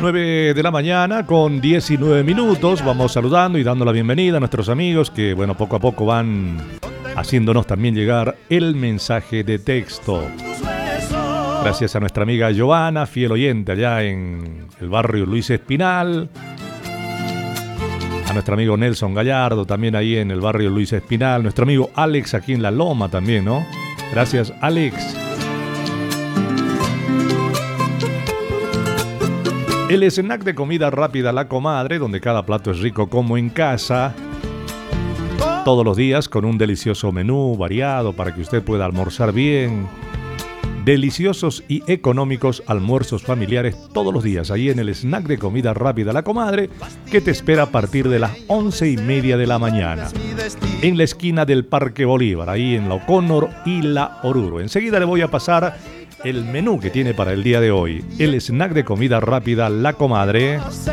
9 de la mañana con 19 minutos. Vamos saludando y dando la bienvenida a nuestros amigos que, bueno, poco a poco van haciéndonos también llegar el mensaje de texto. Gracias a nuestra amiga Giovanna, fiel oyente allá en el barrio Luis Espinal. A nuestro amigo Nelson Gallardo, también ahí en el barrio Luis Espinal. Nuestro amigo Alex aquí en La Loma también, ¿no? Gracias, Alex. El snack de comida rápida La Comadre, donde cada plato es rico como en casa. Todos los días con un delicioso menú variado para que usted pueda almorzar bien. Deliciosos y económicos almuerzos familiares todos los días, ahí en el snack de comida rápida La Comadre, que te espera a partir de las 11:30 de la mañana. En la esquina del Parque Bolívar, ahí en la O'Connor y la Oruro. Enseguida le voy a pasar el menú que tiene para el día de hoy. El snack de comida rápida La Comadre.